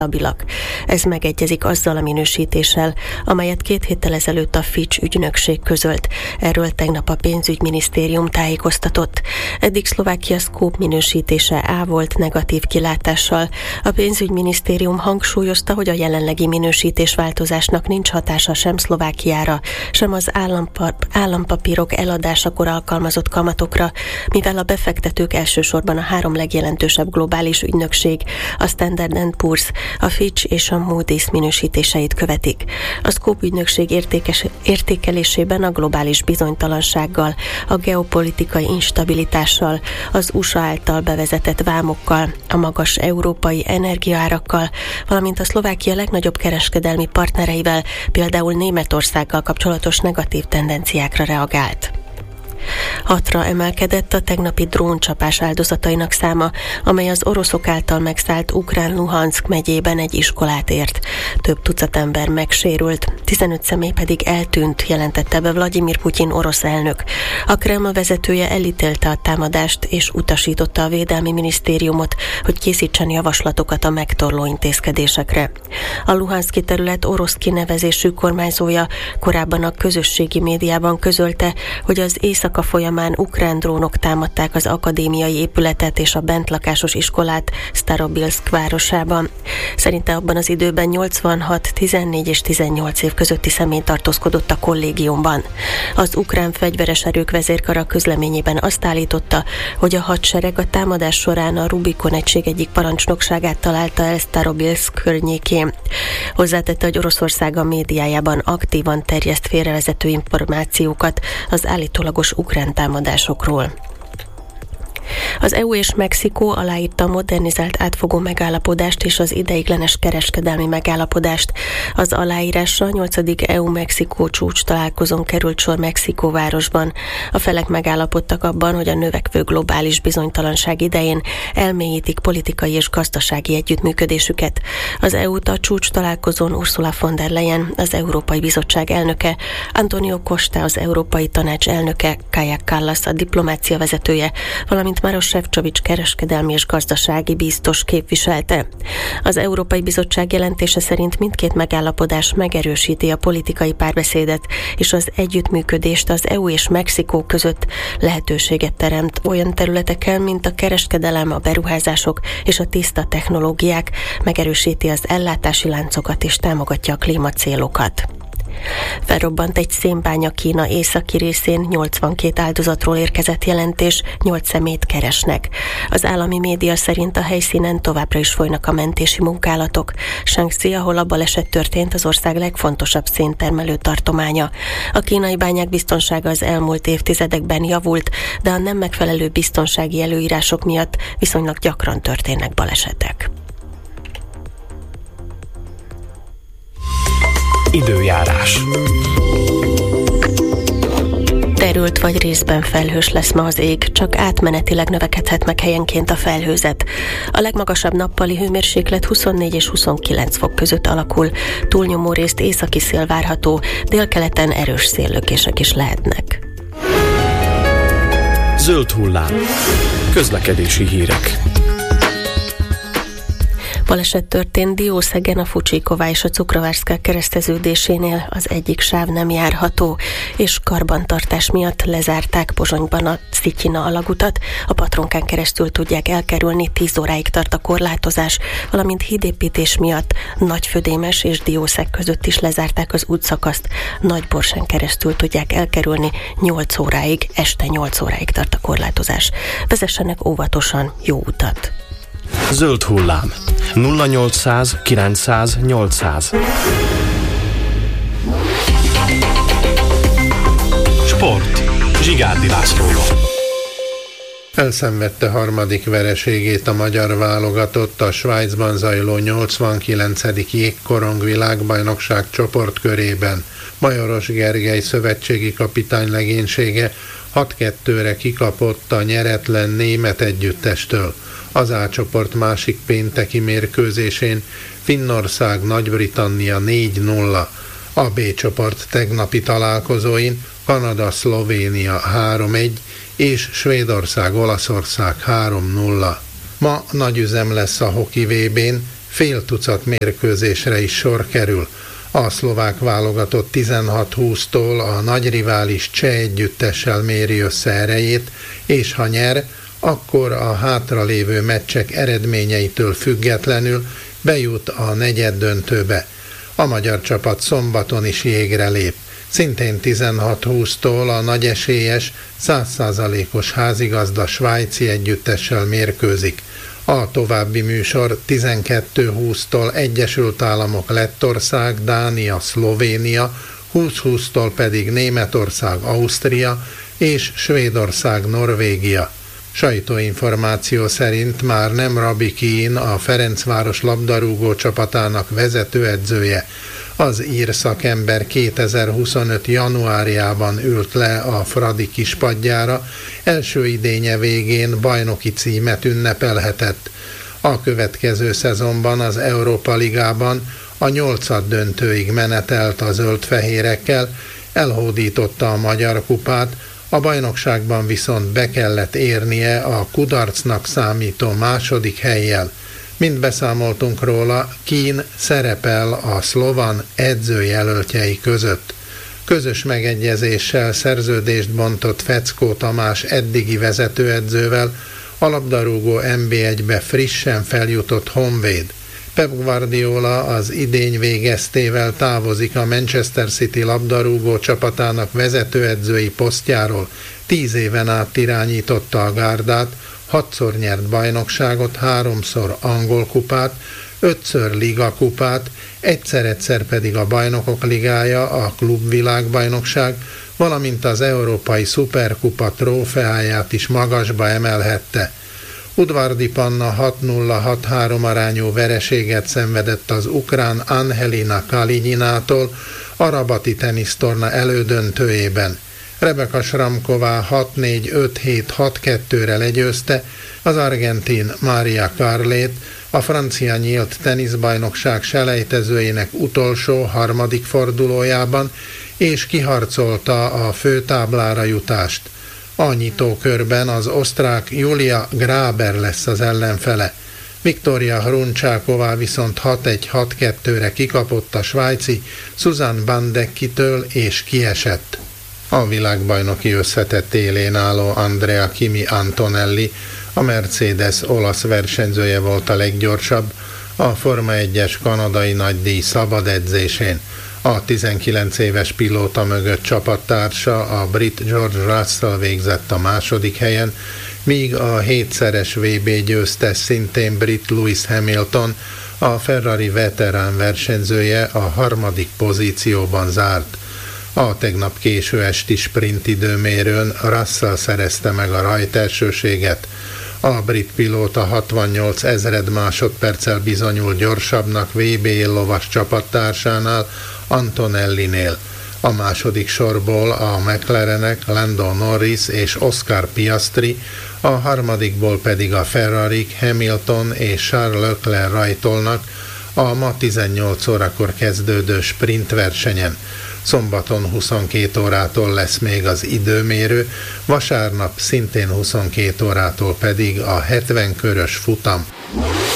stabilak. Ez megegyezik azzal a minősítéssel, amelyet 2 héttel ezelőtt a Fitch ügynökség közölt. Erről tegnap a pénzügyminisztérium tájékoztatott. Eddig Szlovákia Scope minősítése A volt negatív kilátással. A pénzügyminisztérium hangsúlyozta, hogy a jelenlegi minősítés változásnak nincs hatása sem Szlovákiára, sem az állampapírok eladásakor alkalmazott kamatokra, mivel a befektetők elsősorban a 3 legjelentősebb globális ügynökség, a Standard & Poor's, a Fitch és a Moody's minősítéseit követik. A Scope ügynökség értékelésében a globális bizonytalansággal, a geopolitikai instabilitással, az USA által bevezetett vámokkal, a magas európai energiaárakkal, valamint a Szlovákia legnagyobb kereskedelmi partnereivel, például Németországgal kapcsolatos negatív tendenciákra reagált. 6-ra emelkedett a tegnapi dróncsapás áldozatainak száma, amely az oroszok által megszállt ukrán Luhanszk megyében egy iskolát ért. Több tucat ember megsérült, 15 személy pedig eltűnt, jelentette be Vladimir Putyin orosz elnök. A Kreml vezetője elítélte a támadást és utasította a Védelmi Minisztériumot, hogy készítsen javaslatokat a megtorló intézkedésekre. A luhanszki terület orosz kinevezésű kormányzója korábban a közösségi médiában közölte, hogy az éjszaka folyamán ukrán drónok támadták az akadémiai épületet és a bentlakásos iskolát Starobilsk városában. Szerinte abban az időben 86, 14 és 18 év közötti személy tartózkodott a kollégiumban. Az ukrán fegyveres erők vezérkara közleményében azt állította, hogy a hadsereg a támadás során a Rubikon egység egyik parancsnokságát találta el Starobilsk környékén. Hozzátette, hogy Oroszország a médiájában aktívan terjeszt félrevezető információkat az állítólagos ukrán támadásokról. Az EU és Mexikó aláírta a modernizált átfogó megállapodást és az ideiglenes kereskedelmi megállapodást. Az aláírásra a 8. EU-Mexikó csúcs találkozón került sor Mexikóvárosban. A felek megállapodtak abban, hogy a növekvő globális bizonytalanság idején elmélyítik politikai és gazdasági együttműködésüket. Az EU-t a csúcs találkozón Ursula von der Leyen, az Európai Bizottság elnöke, Antonio Costa, az Európai Tanács elnöke, Kaja Kallas, a diplomácia vezetője, valamint Maroš Šefčovič kereskedelmi és gazdasági biztos képviselte. Az Európai Bizottság jelentése szerint mindkét megállapodás megerősíti a politikai párbeszédet és az együttműködést az EU és Mexikó között, lehetőséget teremt olyan területeken, mint a kereskedelem, a beruházások és a tiszta technológiák, megerősíti az ellátási láncokat és támogatja a klímacélokat. Felrobbant egy szénbánya Kína északi részén, 82 áldozatról érkezett jelentés, 8 személyt keresnek. Az állami média szerint a helyszínen továbbra is folynak a mentési munkálatok. Shaanxi, ahol a baleset történt, az ország legfontosabb széntermelő tartománya. A kínai bányák biztonsága az elmúlt évtizedekben javult, de a nem megfelelő biztonsági előírások miatt viszonylag gyakran történnek balesetek. Időjárás. Terült vagy részben felhős lesz ma az ég, csak átmenetileg növekedhet meg helyenként a felhőzet. A legmagasabb nappali hőmérséklet 24 és 29 fok között alakul, túlnyomó részt északi szél várható, délkeleten erős széllökések is lehetnek. Zöld hullám. Közlekedési hírek. Baleset történt Diószegen a Fucsíková és a Cukrovárszka kereszteződésénél, az egyik sáv nem járható, és karbantartás miatt lezárták Pozsonyban a Szityina alagutat. A Patronkán keresztül tudják elkerülni, 10 óráig tart a korlátozás, valamint hídépítés miatt Nagyfödémes és Diószeg között is lezárták az útszakaszt. Nagyborsán keresztül tudják elkerülni, 8 óráig, este 8 óráig tart a korlátozás. Vezessenek óvatosan, jó utat! Zöld hullám. 0800 900 800. Sport. Zsigárdi Lászlóval. Elszenvedte harmadik vereségét a magyar válogatott a Svájcban zajló 89. jégkorong világbajnokság csoportkörében. Majoros Gergely szövetségi kapitány legénysége 6-2-re kikapott a nyeretlen német együttestől. Az A csoport másik pénteki mérkőzésén Finnország Nagy-Britannia 4-0. A B csoport tegnapi találkozóin Kanada Szlovénia 3-1 és Svédország Olaszország 3-0. Ma nagy üzem lesz a hoki VB-n, fél tucat mérkőzésre is sor kerül. A szlovák válogatott 16-20-tól a nagy rivális cseh együttessel méri össze erejét, és ha nyer, akkor a hátralévő meccsek eredményeitől függetlenül bejut a negyeddöntőbe. A magyar csapat szombaton is jégre lép. Szintén 16-20-tól a nagy esélyes, 100%-os házigazda svájci együttessel mérkőzik. A további műsor 12-20-tól Egyesült Államok, Lettország, Dánia, Szlovénia, 20-20-tól pedig Németország, Ausztria és Svédország, Norvégia. Sajtóinformáció szerint már nem Rabbi Keane, a Ferencváros labdarúgó csapatának vezetőedzője. Az ír szakember 2025. januárjában ült le a Fradi kispadjára, első idénye végén bajnoki címet ünnepelhetett. A következő szezonban az Európa Ligában a 8-döntőig menetelt a zöldfehérekkel, elhódította a Magyar Kupát, a bajnokságban viszont be kellett érnie a kudarcnak számító második hellyel. Mint beszámoltunk róla, Keane szerepel a szlovan edzőjelöltjei között. Közös megegyezéssel szerződést bontott Feckó Tamás eddigi vezetőedzővel, a labdarúgó NB1-be frissen feljutott Honvéd. Pep Guardiola az idény végeztével távozik a Manchester City labdarúgó csapatának vezetőedzői posztjáról. 10 éven át irányította a gárdát, 6-szor nyert bajnokságot, 3-szor angol kupát, 5-ször ligakupát, egyszer pedig a Bajnokok Ligája, a klubvilágbajnokság, valamint az Európai Szuperkupa trófeáját is magasba emelhette. Udvardi Panna 6-0-6-3 arányú vereséget szenvedett az ukrán Anhelina Kalinyinától a rabati tenisztorna elődöntőjében. Rebeka Šramková 6-4-5-7-6-2-re legyőzte az argentin Maria Carlét, a francia nyílt teniszbajnokság selejtezőjének utolsó, harmadik fordulójában, és kiharcolta a főtáblára jutást. A nyitókörben az osztrák Julia Graber lesz az ellenfele. Viktoria Hruncsáková viszont 6-1-6-2-re kikapott a svájci Susanne Bandekkitől és kiesett. A világbajnoki összetett élén álló Andrea Kimi Antonelli, a Mercedes olasz versenyzője volt a leggyorsabb a Forma 1-es kanadai nagydíj szabad edzésén. A 19 éves pilóta mögött csapattársa, a brit George Russell végzett a második helyen, míg a 7-szeres VB győztes szintén brit Lewis Hamilton, a Ferrari veterán versenyzője a harmadik pozícióban zárt. A tegnap késő esti sprint időmérőn Russell szerezte meg a rajtelsőséget. A brit pilóta 68 000 másodperccel bizonyul gyorsabbnak VB lovas csapattársánál, Antonellinél. A második sorból a McLarenek Lando Norris és Oscar Piastri, a harmadikból pedig a Ferrarik Hamilton és Charles Leclerc rajtolnak a ma 18 órakor kezdődő sprintversenyen. Szombaton 22 órától lesz még az időmérő, vasárnap szintén 22 órától pedig a 70 körös futam.